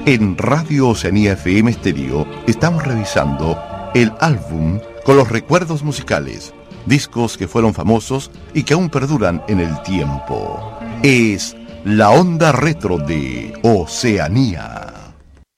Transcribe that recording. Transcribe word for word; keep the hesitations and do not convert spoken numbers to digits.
En Radio Oceanía F M Stereo estamos revisando el álbum con los recuerdos musicales, discos que fueron famosos y que aún perduran en el tiempo. Es la onda retro de Oceanía.